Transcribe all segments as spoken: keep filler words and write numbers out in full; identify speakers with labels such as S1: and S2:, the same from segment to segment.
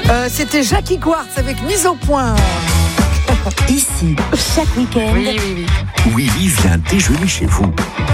S1: Euh, c'était Jackie Quartz avec Mise au point.
S2: Ici, chaque week-end,
S1: Oui, oui, oui.
S3: Willy vient déjeuner chez vous.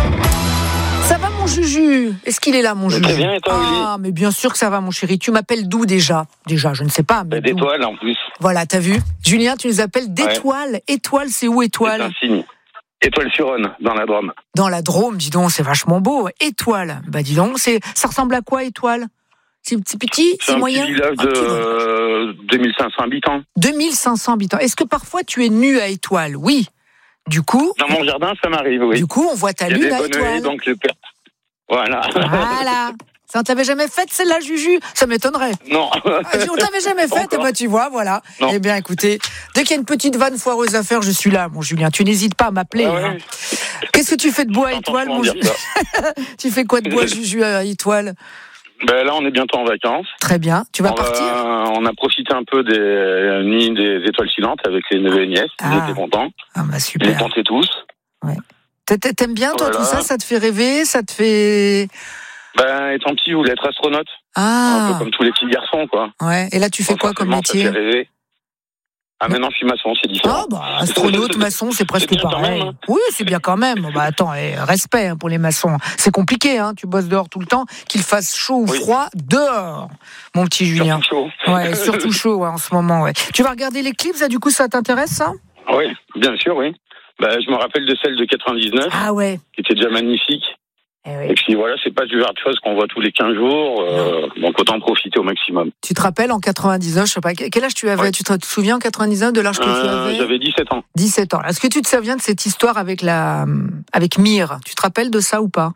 S1: Ça va mon Juju? Est-ce qu'il est là mon Juju?
S4: Très bien, et toi, Willy?
S1: Ah, mais bien sûr que ça va mon chéri. Tu m'appelles d'où déjà? Déjà, je ne sais pas. Mais d'où?
S4: D'étoiles en plus.
S1: Voilà, t'as vu? Julien, tu nous appelles d'étoiles. Étoile, c'est où
S4: C'est
S1: étoile?
S4: un signe. Étoile-sur-Rhône, dans la Drôme.
S1: Dans la Drôme, dis donc, c'est vachement beau. Étoile, bah dis donc, c'est, ça ressemble à quoi étoile? C'est c'est petit,
S4: C'est
S1: c'est
S4: un
S1: moyen?
S4: petit village
S1: Un
S4: de
S1: petit village.
S4: euh, deux mille cinq cents habitants.
S1: deux mille cinq cents habitants. Est-ce que parfois tu es nu à étoile? Oui. Du coup,
S4: Dans mon jardin, ça m'arrive, oui.
S1: du coup, on voit ta
S4: Il y a
S1: lune
S4: des
S1: à
S4: bonnes
S1: étoile.
S4: haies, donc je perds. Voilà.
S1: Voilà. Ça, on t'avait jamais faite celle-là, Juju? Ça m'étonnerait.
S4: Non.
S1: Ah, si on t'avait jamais faite, eh
S4: Encore.
S1: ben, tu vois, voilà.
S4: Non.
S1: Eh bien, écoutez, dès qu'il y a une petite vanne foireuse à faire, je suis là, mon Julien. Tu n'hésites pas à m'appeler.
S4: Ah ouais.
S1: hein. Qu'est-ce que tu fais de bois à
S4: J'entends
S1: étoile,
S4: souvent
S1: mon
S4: dire
S1: Juju?
S4: ça.
S1: Tu fais quoi de bois, Juju, à étoile?
S4: Ben là, on est bientôt en vacances.
S1: Très bien. Tu vas
S4: on,
S1: partir?
S4: va- on a profité un peu des nuits des étoiles filantes avec les neveux et nièces. Ils
S1: Ah.
S4: étaient contents.
S1: Ah, bah,
S4: Ils les
S1: super.
S4: tentaient tous.
S1: T'a- t'a- T'aimes bien, toi,
S4: Voilà.
S1: tout ça? Ça te fait rêver? Ça te fait.
S4: Ben, étant petit, je voulais être astronaute. Un peu
S1: Ah,
S4: comme tous les petits garçons, quoi.
S1: ouais. Et là, tu fais
S4: Bon,
S1: quoi comme
S4: forcément, ça
S1: métier?
S4: fait rêver. Ah, maintenant, je suis maçon, c'est différent.
S1: Ah, bah, astronaute, maçon, c'est presque
S4: bien quand
S1: pareil.
S4: même, hein.
S1: Oui, c'est bien quand même. Bah, attends, eh, respect hein, pour les maçons. C'est compliqué, hein. Tu bosses dehors tout le temps, qu'il fasse chaud ou
S4: Oui.
S1: froid, dehors, mon petit Julien.
S4: Surtout chaud.
S1: Ouais, surtout chaud ouais, en ce moment, ouais. Tu vas regarder les clips, ça, du coup, ça t'intéresse, ça?
S4: Oui, bien sûr, oui. Ben, je me rappelle de celle de quatre-vingt-dix-neuf,
S1: Ah ouais.
S4: qui était déjà magnifique.
S1: Eh oui.
S4: Et puis voilà, c'est pas du genre de choses qu'on voit tous les quinze jours, euh, donc autant en profiter au maximum.
S1: Tu te rappelles, en quatre-vingt-dix-neuf, je sais pas, quel âge tu avais?
S4: Ouais.
S1: Tu te souviens, en quatre-vingt-dix-neuf, de l'âge que tu
S4: Euh,
S1: avais?
S4: J'avais dix-sept ans.
S1: dix-sept ans. Est-ce que tu te souviens de cette histoire avec la, avec Mire? Tu te rappelles de ça ou pas?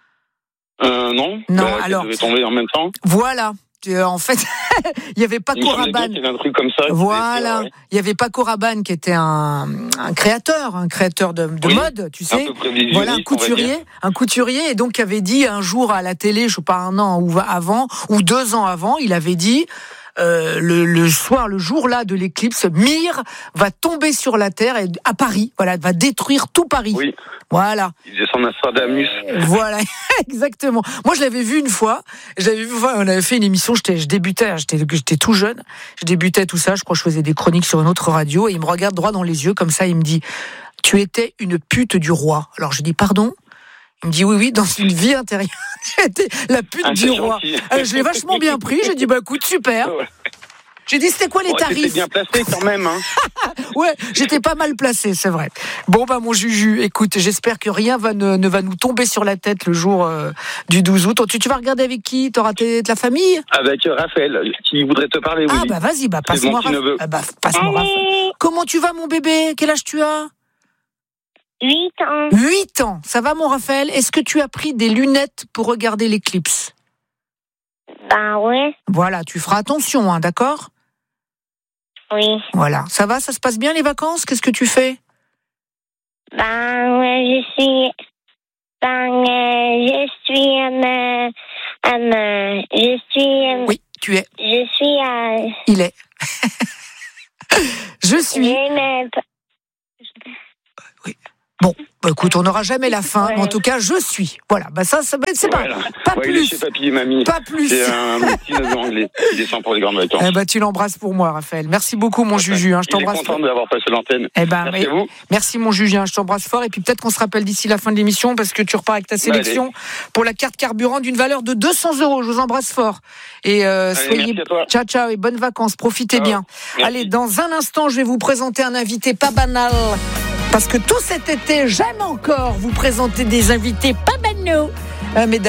S4: Euh, non.
S1: Non,
S4: Ben,
S1: alors-
S4: Ça devait tomber en même temps.
S1: Voilà. Tu- En fait, il y avait Paco
S4: Il me semblait bien
S1: Rabanne.
S4: qu'il y avait un truc comme ça. qui
S1: Voilà,
S4: était,
S1: il y avait Paco Rabanne qui était un, un créateur, un créateur de, de
S4: Oui,
S1: mode, tu
S4: ouais, un
S1: sais.
S4: peu prévisionniste,
S1: Voilà, un
S4: on va dire.
S1: couturier, un couturier, et donc qui avait dit un jour à la télé, je sais pas un an ou avant ou deux ans avant, il avait dit euh, le, le soir, le jour là de l'éclipse, Mire va tomber sur la Terre et à Paris, voilà, va détruire tout Paris.
S4: Oui,
S1: Voilà.
S4: il faisait son Nostradamus.
S1: Voilà, exactement. Moi, je l'avais vu une fois. J'avais vu, enfin, on avait fait une émission. J'étais, je débutais, j'étais, j'étais tout jeune. Je débutais tout ça. Je crois que je faisais des chroniques sur une autre radio. Et il me regarde droit dans les yeux comme ça. Il me dit, tu étais une pute du roi. Alors je dis, pardon. Il me dit, oui, oui, dans une vie intérieure, tu étais la pute
S4: Ah,
S1: du
S4: c'est
S1: roi.
S4: gentil.
S1: Alors, je l'ai vachement bien pris. J'ai dit, bah écoute, super.
S4: Ouais.
S1: J'ai dit, c'était quoi les
S4: Bon, c'était
S1: tarifs?
S4: bien placé quand même. Hein.
S1: Ouais, j'étais pas mal placé, c'est vrai. Bon, bah, mon Juju, écoute, j'espère que rien va ne, ne va nous tomber sur la tête le jour euh, du douze août. Tu, tu vas regarder avec qui? T'auras tes- de la famille?
S4: Avec Raphaël, qui voudrait te parler,
S1: Ah,
S4: Willy.
S1: bah, vas-y, bah,
S4: C'est mon
S1: passe-moi
S4: petit
S1: Raph-
S4: neveu.
S1: ah, bah, passe-moi Raph- Comment tu vas, mon bébé? Quel âge tu as?
S5: huit ans.
S1: huit ans. Ça va, mon Raphaël? Est-ce que tu as pris des lunettes pour regarder l'éclipse?
S5: Ben ouais,
S1: Voilà, tu feras attention, hein, d'accord?
S5: oui.
S1: Voilà. Ça va? Ça se passe bien, les vacances? Qu'est-ce que tu fais?
S5: Ben ouais, je suis. Ben euh, je suis. Euh, euh, euh, je suis. Euh,
S1: Oui, tu es.
S5: Je suis. Euh,
S1: Il est. Je suis.
S5: j'ai une-
S1: Bon, bah, écoute, on n'aura jamais la fin,
S5: Ouais.
S1: mais en tout cas, je suis. Voilà, bah ça, ça c'est
S4: Voilà.
S1: pas, pas
S4: Ouais, il est
S1: plus.
S4: chez papy et mamie.
S1: Pas plus.
S4: C'est un petit neveu anglais. Il descend pour les grandes vacances.
S1: Eh ben, tu l'embrasses pour moi, Raphaël. Merci beaucoup, mon Juju. Hein, je
S4: Il est
S1: t'embrasse
S4: content
S1: fort.
S4: d'avoir passé l'antenne.
S1: Eh ben,
S4: Merci
S1: mais-
S4: à vous.
S1: merci, mon Juju. Hein, je t'embrasse fort. Et puis peut-être qu'on se rappelle d'ici la fin de l'émission parce que tu repars avec ta sélection pour la carte carburant d'une valeur de deux cents euros. Je vous embrasse fort. Et euh,
S4: Allez,
S1: soyez.
S4: merci à toi.
S1: Ciao, ciao et bonnes vacances. Profitez
S4: Ciao.
S1: bien.
S4: Merci.
S1: Allez, dans un instant, je vais vous présenter un invité pas banal. Parce que tout cet été, j'aime encore vous présenter des invités pas banaux. Euh, mais